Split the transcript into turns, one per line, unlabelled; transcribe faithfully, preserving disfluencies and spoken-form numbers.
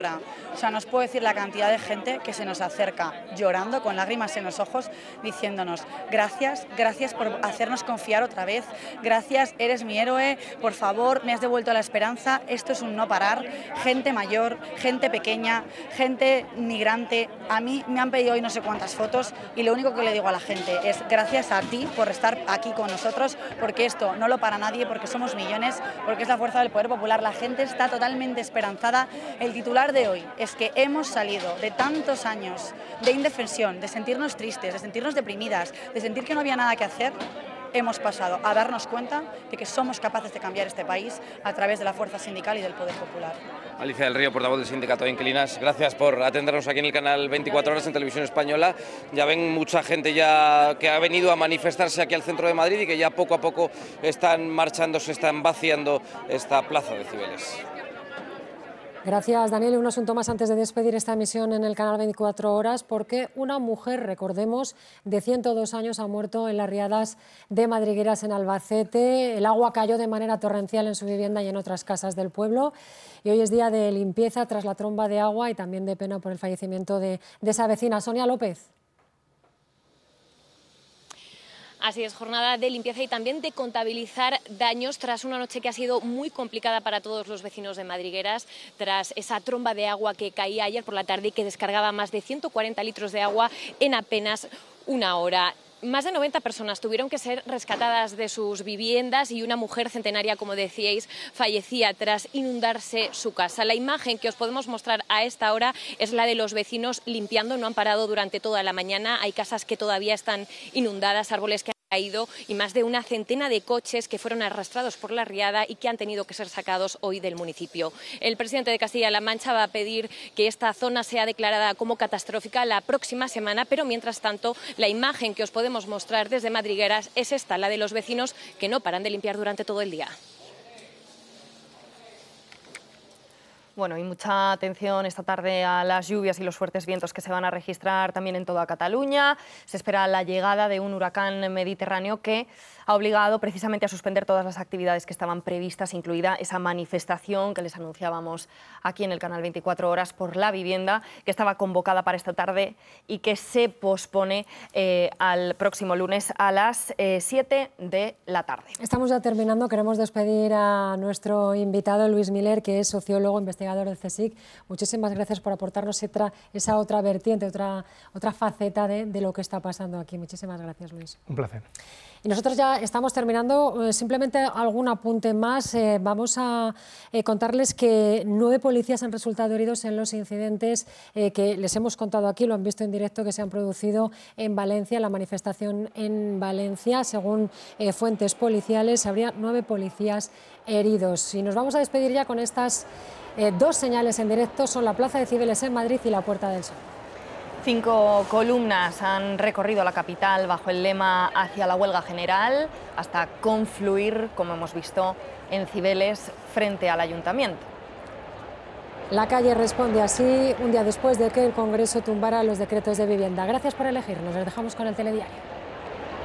O sea, no os puedo decir la cantidad de gente que se nos acerca llorando, con lágrimas en los ojos, diciéndonos gracias, gracias por hacernos confiar otra vez, gracias, eres mi héroe, por favor, me has devuelto la esperanza, esto es un no parar, gente mayor, gente pequeña, gente migrante. A mí me han pedido hoy no sé cuántas fotos y lo único que le digo a la gente es gracias a ti por estar aquí con nosotros, porque esto no lo para nadie, porque somos millones, porque es la fuerza del poder popular, la gente está totalmente esperanzada. El titular de hoy es que hemos salido de tantos años de indefensión, de sentirnos tristes, de sentirnos deprimidas, de sentir que no había nada que hacer. Hemos pasado a darnos cuenta de que somos capaces de cambiar este país a través de la fuerza sindical y del poder popular.
Alicia del Río, portavoz del Sindicato de Inquilinas, gracias por atendernos aquí en el canal veinticuatro horas en Televisión Española. Ya ven mucha gente ya que ha venido a manifestarse aquí al centro de Madrid y que ya poco a poco están marchando, se están vaciando esta plaza de Cibeles.
Gracias, Daniel. Y un asunto más antes de despedir esta emisión en el canal veinticuatro horas, porque una mujer, recordemos, de ciento dos años ha muerto en las riadas de Madrigueras en Albacete. El agua cayó de manera torrencial en su vivienda y en otras casas del pueblo. Y hoy es día de limpieza tras la tromba de agua y también de pena por el fallecimiento de, de esa vecina. Sonia López.
Así es, jornada de limpieza y también de contabilizar daños tras una noche que ha sido muy complicada para todos los vecinos de Madrigueras, tras esa tromba de agua que caía ayer por la tarde y que descargaba más de ciento cuarenta litros de agua en apenas una hora. Más de noventa personas tuvieron que ser rescatadas de sus viviendas y una mujer centenaria, como decíais, fallecía tras inundarse su casa. La imagen que os podemos mostrar a esta hora es la de los vecinos limpiando, no han parado durante toda la mañana. Hay casas que todavía están inundadas, árboles que han caído y más de una centena de coches que fueron arrastrados por la riada y que han tenido que ser sacados hoy del municipio. El presidente de Castilla-La Mancha va a pedir que esta zona sea declarada como catastrófica la próxima semana, pero mientras tanto la imagen que os podemos mostrar desde Madrigueras es esta, la de los vecinos que no paran de limpiar durante todo el día.
Bueno, y mucha atención esta tarde a las lluvias y los fuertes vientos que se van a registrar también en toda Cataluña. Se espera la llegada de un huracán mediterráneo que ha obligado precisamente a suspender todas las actividades que estaban previstas, incluida esa manifestación que les anunciábamos aquí en el canal veinticuatro horas por la vivienda, que estaba convocada para esta tarde y que se pospone eh, al próximo lunes a las eh, siete de la tarde.
Estamos ya terminando. Queremos despedir a nuestro invitado Luis Miller, que es sociólogo, investigador del CSIC. Muchísimas gracias por aportarnos esa, esa otra vertiente, otra, otra faceta de, de lo que está pasando aquí. Muchísimas gracias, Luis.
Un placer.
Y nosotros ya estamos terminando. Eh, simplemente algún apunte más. Eh, vamos a eh, contarles que nueve policías han resultado heridos en los incidentes eh, que les hemos contado aquí, lo han visto en directo, que se han producido en Valencia, la manifestación en Valencia. Según eh, fuentes policiales, habría nueve policías heridos. Y nos vamos a despedir ya con estas eh, dos señales en directo. Son la Plaza de Cibeles en Madrid y la Puerta del Sol.
Cinco columnas han recorrido la capital bajo el lema hacia la huelga general hasta confluir, como hemos visto, en Cibeles frente al ayuntamiento.
La calle responde así un día después de que el Congreso tumbara los decretos de vivienda. Gracias por elegirnos. Les dejamos con el telediario.